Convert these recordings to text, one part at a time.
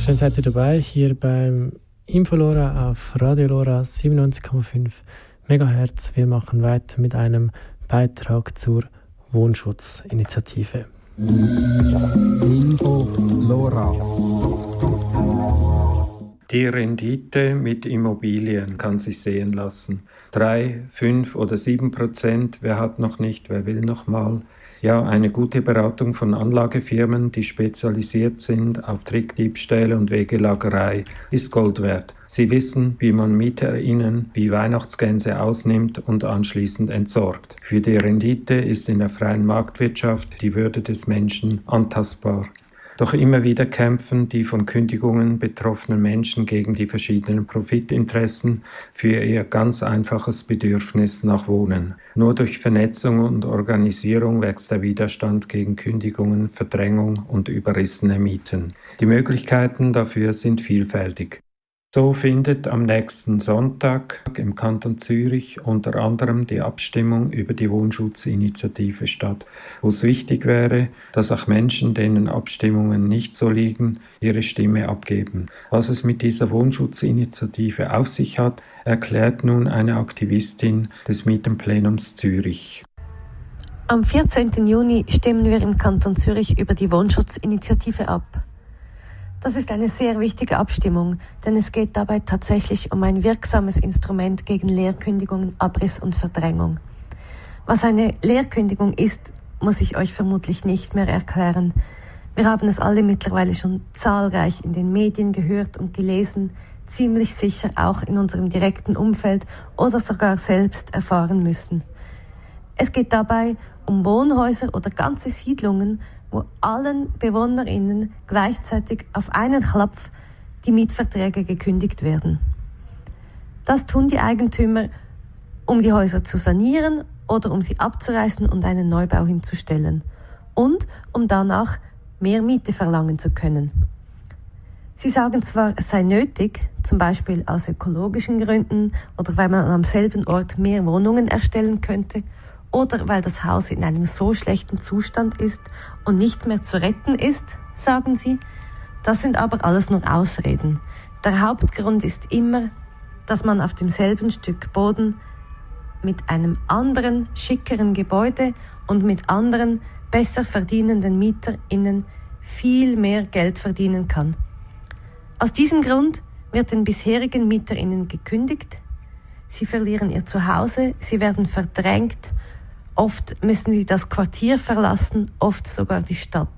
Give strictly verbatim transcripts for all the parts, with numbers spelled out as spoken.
Schön seid ihr dabei, hier beim Infolora auf Radio Lora siebenundneunzig Komma fünf Megahertz. Wir machen weiter mit einem Beitrag zur Wohnschutzinitiative. Infolora. Die Rendite mit Immobilien kann sich sehen lassen. Drei, fünf oder sieben Prozent, wer hat noch nicht, wer will noch mal. Ja, eine gute Beratung von Anlagefirmen, die spezialisiert sind auf Trickdiebstähle und Wegelagerei, ist Gold wert. Sie wissen, wie man MieterInnen wie Weihnachtsgänse ausnimmt und anschließend entsorgt. Für die Rendite ist in der freien Marktwirtschaft die Würde des Menschen antastbar. Doch immer wieder kämpfen die von Kündigungen betroffenen Menschen gegen die verschiedenen Profitinteressen für ihr ganz einfaches Bedürfnis nach Wohnen. Nur durch Vernetzung und Organisierung wächst der Widerstand gegen Kündigungen, Verdrängung und überrissene Mieten. Die Möglichkeiten dafür sind vielfältig. So findet am nächsten Sonntag im Kanton Zürich unter anderem die Abstimmung über die Wohnschutzinitiative statt, wo es wichtig wäre, dass auch Menschen, denen Abstimmungen nicht so liegen, ihre Stimme abgeben. Was es mit dieser Wohnschutzinitiative auf sich hat, erklärt nun eine Aktivistin des Mietenplenums Zürich. Am vierzehnten Juni stimmen wir im Kanton Zürich über die Wohnschutzinitiative ab. Das ist eine sehr wichtige Abstimmung, denn es geht dabei tatsächlich um ein wirksames Instrument gegen Leerkündigungen, Abriss und Verdrängung. Was eine Leerkündigung ist, muss ich euch vermutlich nicht mehr erklären. Wir haben es alle mittlerweile schon zahlreich in den Medien gehört und gelesen, ziemlich sicher auch in unserem direkten Umfeld oder sogar selbst erfahren müssen. Es geht dabei um Wohnhäuser oder ganze Siedlungen, wo allen BewohnerInnen gleichzeitig auf einen Klapf die Mietverträge gekündigt werden. Das tun die Eigentümer, um die Häuser zu sanieren oder um sie abzureißen und einen Neubau hinzustellen und um danach mehr Miete verlangen zu können. Sie sagen zwar, es sei nötig, zum Beispiel aus ökologischen Gründen oder weil man am selben Ort mehr Wohnungen erstellen könnte, oder weil das Haus in einem so schlechten Zustand ist und nicht mehr zu retten ist, sagen sie. Das sind aber alles nur Ausreden. Der Hauptgrund ist immer, dass man auf demselben Stück Boden mit einem anderen, schickeren Gebäude und mit anderen, besser verdienenden MieterInnen viel mehr Geld verdienen kann. Aus diesem Grund wird den bisherigen MieterInnen gekündigt, sie verlieren ihr Zuhause, sie werden verdrängt. Oft müssen sie das Quartier verlassen, oft sogar die Stadt.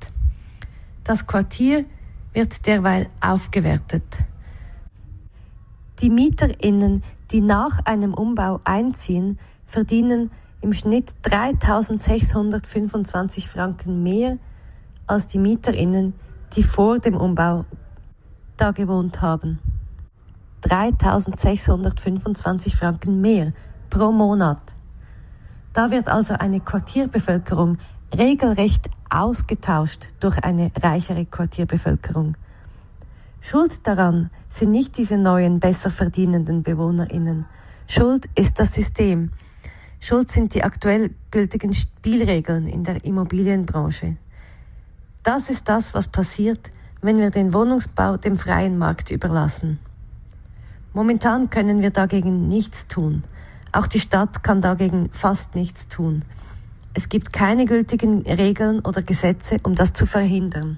Das Quartier wird derweil aufgewertet. Die MieterInnen, die nach einem Umbau einziehen, verdienen im Schnitt dreitausendsechshundertfünfundzwanzig Franken mehr als die MieterInnen, die vor dem Umbau da gewohnt haben. dreitausendsechshundertfünfundzwanzig Franken mehr pro Monat. Da wird also eine Quartierbevölkerung regelrecht ausgetauscht durch eine reichere Quartierbevölkerung. Schuld daran sind nicht diese neuen, besser verdienenden BewohnerInnen. Schuld ist das System. Schuld sind die aktuell gültigen Spielregeln in der Immobilienbranche. Das ist das, was passiert, wenn wir den Wohnungsbau dem freien Markt überlassen. Momentan können wir dagegen nichts tun. Auch die Stadt kann dagegen fast nichts tun. Es gibt keine gültigen Regeln oder Gesetze, um das zu verhindern.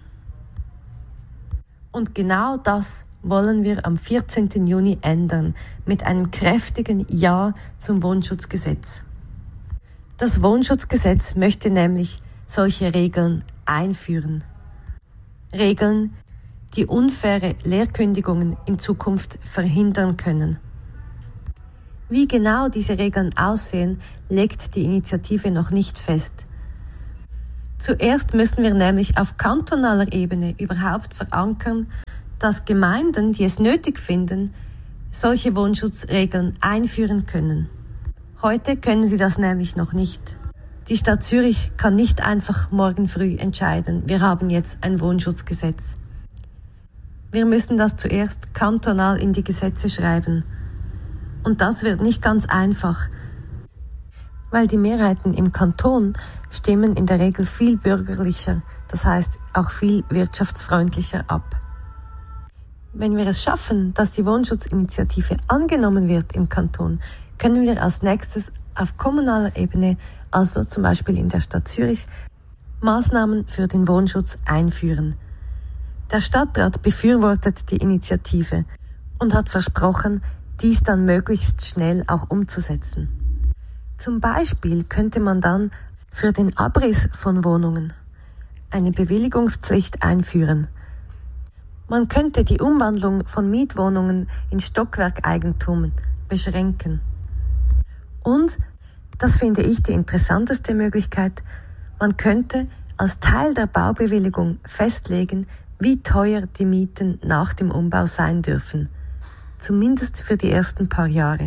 Und genau das wollen wir am vierzehnten Juni ändern, mit einem kräftigen Ja zum Wohnschutzgesetz. Das Wohnschutzgesetz möchte nämlich solche Regeln einführen. Regeln, die unfaire Leerkündigungen in Zukunft verhindern können. Wie genau diese Regeln aussehen, legt die Initiative noch nicht fest. Zuerst müssen wir nämlich auf kantonaler Ebene überhaupt verankern, dass Gemeinden, die es nötig finden, solche Wohnschutzregeln einführen können. Heute können sie das nämlich noch nicht. Die Stadt Zürich kann nicht einfach morgen früh entscheiden, wir haben jetzt ein Wohnschutzgesetz. Wir müssen das zuerst kantonal in die Gesetze schreiben. Und das wird nicht ganz einfach, weil die Mehrheiten im Kanton stimmen in der Regel viel bürgerlicher, das heißt auch viel wirtschaftsfreundlicher ab. Wenn wir es schaffen, dass die Wohnschutzinitiative angenommen wird im Kanton, können wir als nächstes auf kommunaler Ebene, also zum Beispiel in der Stadt Zürich, Maßnahmen für den Wohnschutz einführen. Der Stadtrat befürwortet die Initiative und hat versprochen, dies dann möglichst schnell auch umzusetzen. Zum Beispiel könnte man dann für den Abriss von Wohnungen eine Bewilligungspflicht einführen. Man könnte die Umwandlung von Mietwohnungen in Stockwerkeigentum beschränken. Und, das finde ich die interessanteste Möglichkeit, man könnte als Teil der Baubewilligung festlegen, wie teuer die Mieten nach dem Umbau sein dürfen, zumindest für die ersten paar Jahre.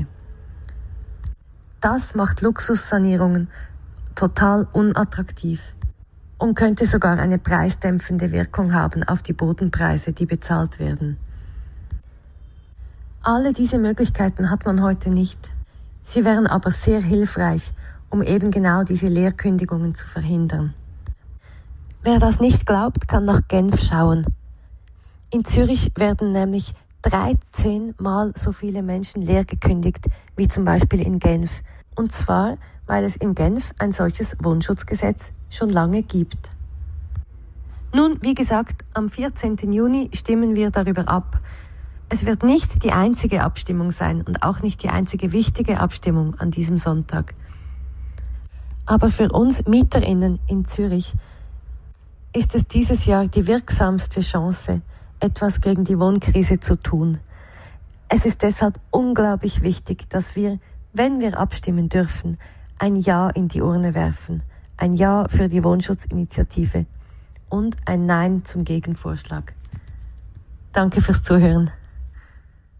Das macht Luxussanierungen total unattraktiv und könnte sogar eine preisdämpfende Wirkung haben auf die Bodenpreise, die bezahlt werden. Alle diese Möglichkeiten hat man heute nicht. Sie wären aber sehr hilfreich, um eben genau diese Leerkündigungen zu verhindern. Wer das nicht glaubt, kann nach Genf schauen. In Zürich werden nämlich dreizehn Mal so viele Menschen leer gekündigt wie zum Beispiel in Genf. Und zwar, weil es in Genf ein solches Wohnschutzgesetz schon lange gibt. Nun, wie gesagt, am vierzehnten Juni stimmen wir darüber ab. Es wird nicht die einzige Abstimmung sein und auch nicht die einzige wichtige Abstimmung an diesem Sonntag. Aber für uns MieterInnen in Zürich ist es dieses Jahr die wirksamste Chance, etwas gegen die Wohnkrise zu tun. Es ist deshalb unglaublich wichtig, dass wir, wenn wir abstimmen dürfen, ein Ja in die Urne werfen, ein Ja für die Wohnschutzinitiative und ein Nein zum Gegenvorschlag. Danke fürs Zuhören.